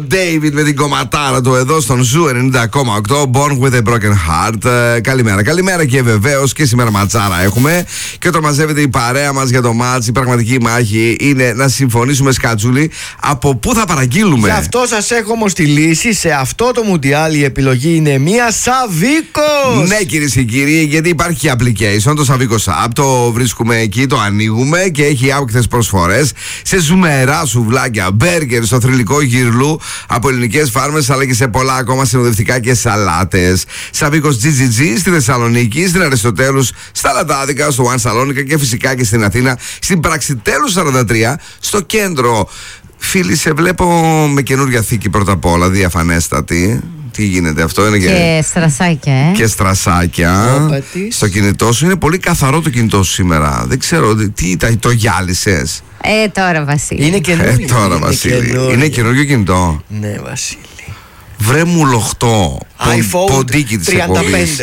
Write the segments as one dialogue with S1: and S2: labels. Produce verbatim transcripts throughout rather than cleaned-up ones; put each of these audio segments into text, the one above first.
S1: David με την κομματάρα του εδώ στον Ζου ενενήντα κόμμα οκτώ. Born with a broken heart. Ε, καλημέρα, καλημέρα και βεβαίως και σήμερα ματσάρα έχουμε. Και όταν μαζεύεται η παρέα μας για το μάτς, η πραγματική μάχη είναι να συμφωνήσουμε, Σκάτσουλη, από πού θα παραγγείλουμε.
S2: Γι' αυτό σας έχω όμως τη λύση. Σε αυτό το Μουντιάλ η επιλογή είναι μία Σαβίκος.
S1: Ναι, κυρίες και κύριοι, γιατί υπάρχει και application, το Σαβίκος App. Το βρίσκουμε εκεί, το ανοίγουμε και έχει άπικτες προσφορές σε ζουμερά σουβλάκια, μπέργκερ, στο θρυλικό γυρλού από ελληνικές φάρμες, αλλά και σε πολλά ακόμα συνοδευτικά και σαλάτες. Σαβίκος τζι τζι τζι στη Θεσσαλονίκη, στην Αριστοτέλους, στα Λαντάδικα, στο One Σαλόνικα και φυσικά και στην Αθήνα, στην Πραξιτέλους σαράντα τρία, στο κέντρο. Φίλοι, σε βλέπω με καινούργια θήκη πρώτα απ' όλα, διαφανέστατη. Τι γίνεται αυτό, είναι
S3: και,
S1: και
S3: στρασάκια, ε.
S1: Και στρασάκια.
S2: Όπατης.
S1: Στο κινητό σου είναι πολύ καθαρό το κινητό σου σήμερα. Δεν ξέρω, τι το, το γυάλισες.
S3: Ε, τώρα Βασίλη.
S2: Είναι καινούργιο.
S1: Ε, τώρα
S2: είναι
S1: Βασίλη.
S2: καινούργιο.
S1: Είναι καινούργιο κινητό.
S2: Ναι, Βασίλη.
S1: Βρε μου λοχτό.
S2: iPhone
S1: ποντίκι της
S2: τριάντα πέντε.
S1: εκπομπής.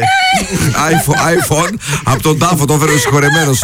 S1: iPhone, iPhone από τον τάφο το έφερε ο συγχωρεμένος.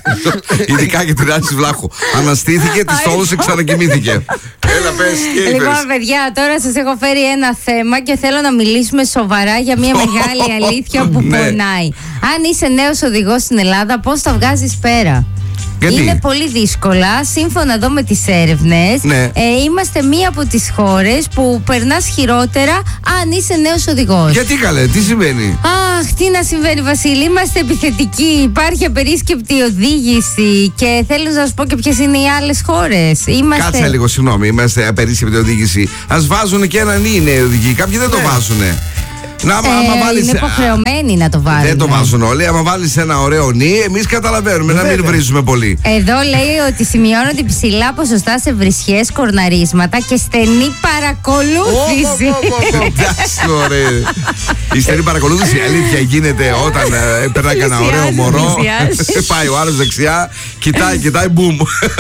S1: Ειδικά και την Άση Βλάχου. Αναστήθηκε, τη το έδωσε, ξανακοιμήθηκε. Έλα, πες, και είπες.
S3: Λοιπόν, παιδιά, τώρα σας έχω φέρει ένα θέμα και θέλω να μιλήσουμε σοβαρά για μια μεγάλη αλήθεια που
S1: Ναι.
S3: πονάει. Αν είσαι νέος οδηγός στην Ελλάδα, πώς θα βγάζεις πέρα?
S1: Γιατί?
S3: Είναι πολύ δύσκολα. Σύμφωνα εδώ με τις έρευνες,
S1: Ναι.
S3: ε, είμαστε μία από τις χώρες που περνάς χειρότερα αν είσαι νέος οδηγός.
S1: Γιατί καλέ, τι σημαίνει?
S3: Αχ, τι να συμβαίνει, Βασίλη. Είμαστε επιθετικοί. Υπάρχει απερίσκεπτη οδήγηση. Και θέλω να σας πω και ποιες είναι οι άλλες χώρες. Είμαστε...
S1: Κάτσε λίγο, συγγνώμη, είμαστε απερίσσεπτη οδήγηση. Ας βάζουν και έναν ή νέοι οδηγοί. Κάποιοι δεν το βάζουνε. Να, άμα, άμα
S3: Ε,
S1: βάλεις...
S3: είναι υποχρεωμένοι να το βάλουν.
S1: Δεν το βάζουν όλοι. Άμα βάλεις ένα ωραίο νι, εμείς καταλαβαίνουμε, να μην βρίζουμε πολύ.
S3: Εδώ λέει ότι σημειώνονται υψηλά ποσοστά σε βρισιές, κορναρίσματα και στενή παρακολούθηση.
S1: Εντάξει, ωραία. Η στενή παρακολούθηση, η αλήθεια γίνεται όταν ε, περνάει κανένα ωραίο
S3: Πλησιάζει,
S1: μωρό.
S3: πλησιάζει.
S1: Πάει ο άλλος δεξιά, κοιτάει, κοιτάει, μπουμ.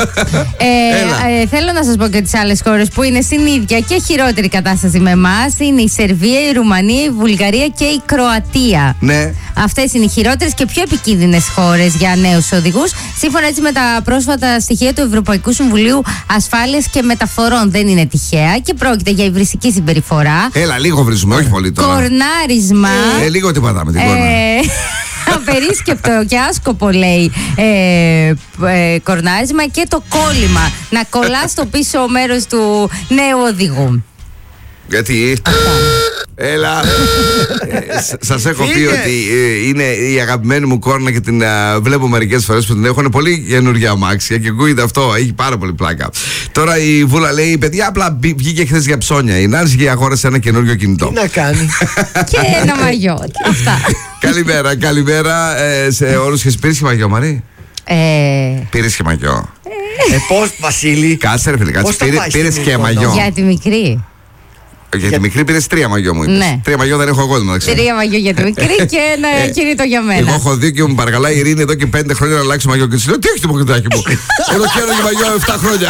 S3: Ε, ε, θέλω να σας πω και τις άλλες χώρες που είναι στην ίδια και χειρότερη κατάσταση με εμάς. Είναι η Σερβία, η Ρουμανία, η Βουλγαρία και η Κροατία.
S1: Ναι.
S3: Αυτές είναι οι χειρότερες και πιο επικίνδυνες χώρες για νέους οδηγούς. Σύμφωνα έτσι με τα πρόσφατα στοιχεία του Ευρωπαϊκού Συμβουλίου Ασφάλειας και Μεταφορών. Δεν είναι τυχαία και πρόκειται για υβριστική συμπεριφορά.
S1: Έλα, λίγο βρίζουμε, όχι πολύ τώρα.
S3: Κορνάρισμα.
S1: Ε, λίγο τι πατάμε την κόρνα.
S3: Ε, απερίσκεπτο και άσκοπο λέει ε, ε, κορνάρισμα και το κόλλημα. Να κολλάς στο πίσω μέρος του νέου οδηγού.
S1: Γιατί. Έλα. ε, σ- σας έχω πει
S2: Φύγε.
S1: ότι ε, είναι η αγαπημένη μου κόρνα και την ε, βλέπω μερικές φορές που την έχω. Είναι πολύ καινούργια αμάξια και ακούγεται αυτό. Έχει πάρα πολύ πλάκα. Τώρα η Βούλα λέει: παιδιά, απλά μπη- βγήκε χθες για ψώνια. Η Νάνση και αγόρασε ένα καινούργιο κινητό.
S2: Τι να κάνει.
S3: Και ένα μαγιό. Αυτά.
S1: Καλημέρα, καλημέρα ε, σε όλους. Και πήρες και μαγιό, Μαρή.
S3: Ε,
S1: Πήρες και μαγιό.
S2: Ε, πώς, Βασίλη.
S1: Κάτσε ρε φίλε, κάτσε.
S2: Πώς θα
S1: Πήρε-
S2: πάει
S1: Πήρες
S2: στην
S1: και
S2: Μύκονο?
S1: μαγιό.
S3: για τη μικρή.
S1: Για τη μικρή πήρες τρία μαγιό μου είπες.
S3: Ναι.
S1: Τρία μαγιό δεν έχω εγώ μεταξύ.
S3: Τρία μαγιό για τη μικρή και ένα
S1: Ε,
S3: κινητό για
S1: Εγώ
S3: μένα.
S1: έχω δει και μου παρακαλάει η Ειρήνη εδώ και πέντε χρόνια να αλλάξει μαγιό. Και της λέω: τι έχει το ποκριτάκι μου. Εδώ καινούργιο μαγιό εφτά χρόνια.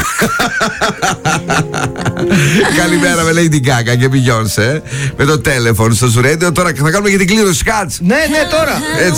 S1: Καλημέρα με Lady Gaga και Beyoncé. Με το τηλέφωνο στο Zuradio. Τώρα θα κάνουμε και την κλήρωση. Κάτς.
S2: Ναι, ναι, τώρα.
S1: Έτσι.